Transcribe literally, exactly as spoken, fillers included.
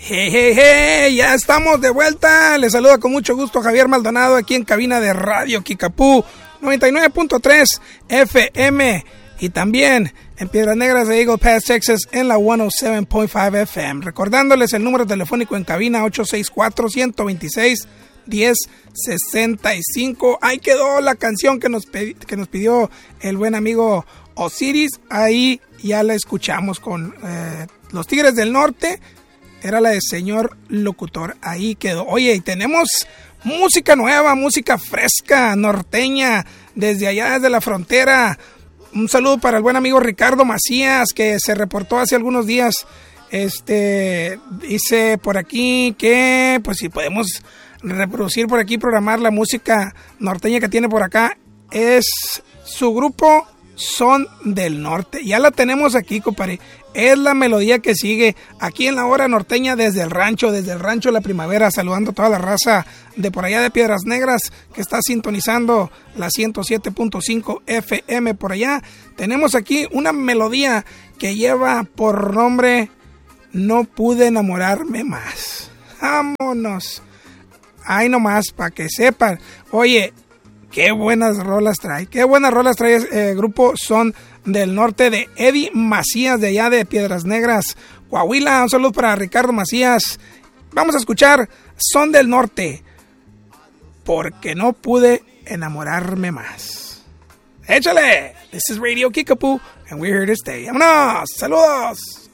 Hey, hey, hey, ya estamos de vuelta. Les saluda con mucho gusto Javier Maldonado aquí en cabina de Radio Kickapoo noventa y nueve punto tres F M y también en Piedras Negras de Eagle Pass, Texas en la ciento siete punto cinco F M. Recordándoles el número telefónico en cabina ocho seis cuatro, uno dos seis, uno cero seis cinco. Ahí quedó la canción que nos, pedi- que nos pidió el buen amigo Osiris. Ahí ya la escuchamos con eh, los Tigres del Norte. Era la de Señor Locutor. Ahí quedó. Oye, y tenemos música nueva, música fresca, norteña, desde allá, desde la frontera. Un saludo para el buen amigo Ricardo Macías, que se reportó hace algunos días. Este, dice por aquí que, pues si podemos reproducir por aquí, programar la música norteña que tiene por acá. Es su grupo Son del Norte. Ya la tenemos aquí, compadre. Es la melodía que sigue aquí en la hora norteña desde el rancho, desde el rancho La Primavera, saludando a toda la raza de por allá de Piedras Negras que está sintonizando la ciento siete punto cinco F M por allá. Tenemos aquí una melodía que lleva por nombre No Pude Enamorarme Más. Vámonos. Ahí nomás, para que sepan. Oye, qué buenas rolas trae, qué buenas rolas trae el eh, grupo Son del Norte de Eddie Macías, de allá de Piedras Negras, Coahuila. Un saludo para Ricardo Macías. Vamos a escuchar Son del Norte, Porque No Pude Enamorarme Más. ¡Échale! This is Radio Kickapoo, and we're here to stay. ¡Vámonos! ¡Saludos!